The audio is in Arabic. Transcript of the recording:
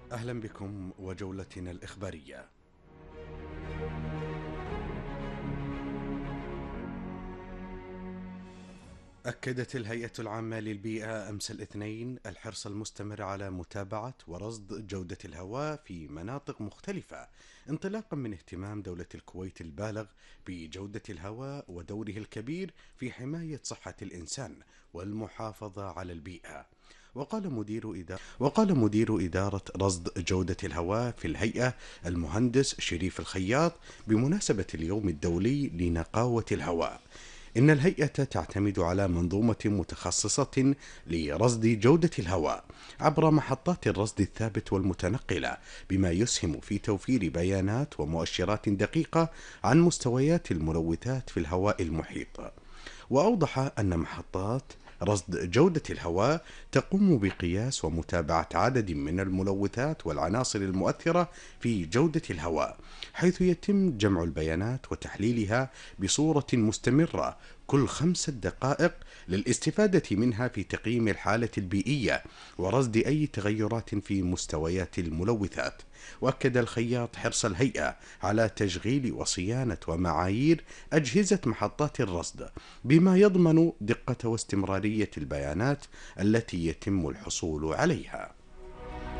أهلا بكم وجولتنا الإخبارية. أكدت الهيئة العامة للبيئة أمس الاثنين الحرص المستمر على متابعة ورصد جودة الهواء في مناطق مختلفة، انطلاقا من اهتمام دولة الكويت البالغ بجودة الهواء ودوره الكبير في حماية صحة الإنسان والمحافظة على البيئة. وقال مدير إدارة رصد جودة الهواء في الهيئة المهندس شريف الخياط بمناسبة اليوم الدولي لنقاوة الهواء إن الهيئة تعتمد على منظومة متخصصة لرصد جودة الهواء عبر محطات الرصد الثابت والمتنقلة، بما يسهم في توفير بيانات ومؤشرات دقيقة عن مستويات الملوثات في الهواء المحيط. وأوضح أن محطات رصد جودة الهواء تقوم بقياس ومتابعة عدد من الملوثات والعناصر المؤثرة في جودة الهواء، حيث يتم جمع البيانات وتحليلها بصورة مستمرة كل 5 دقائق للاستفادة منها في تقييم الحالة البيئية ورصد أي تغيرات في مستويات الملوثات. وأكد الخياط حرص الهيئة على تشغيل وصيانة ومعايير أجهزة محطات الرصد، بما يضمن دقة واستمرارية البيانات التي يتم الحصول عليها.